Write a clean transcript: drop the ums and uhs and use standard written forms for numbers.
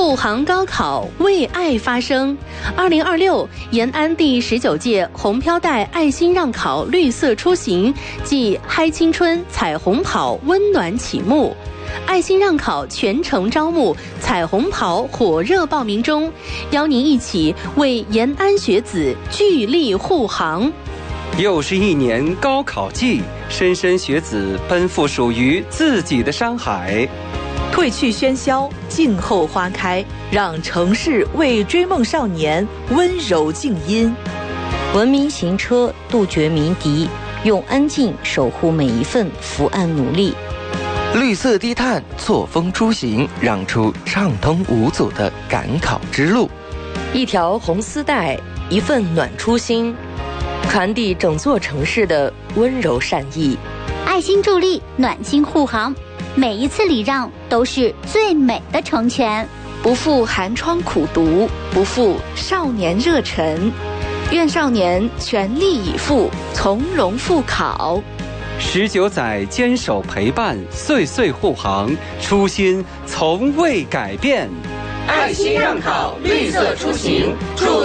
护航高考为爱发声。2026延安第19届红飘带爱心让考绿色出行暨嗨青春彩虹跑温暖启幕。爱心让考全程招募，彩虹跑火热报名中，邀您一起为延安学子聚力护航。 又是一年高考季，莘莘学子奔赴属于自己的山海。 褪去喧嚣，静候花开，让城市为追梦少年温柔静音。 文明行车，杜绝鸣笛，用安静守护每一份伏案努力。 绿色低碳，错峰出行，让出畅通无阻的赶考之路。 一条红丝带，一份暖初心，传递整座城市的温柔善意。 爱心助力，暖心护航，每一次礼让都是最美的成全。 不负寒窗苦读，不负少年热忱，愿少年全力以赴，从容赴考。 19载坚守陪伴，岁岁护航，初心从未改变。 爱心让考，绿色出行，祝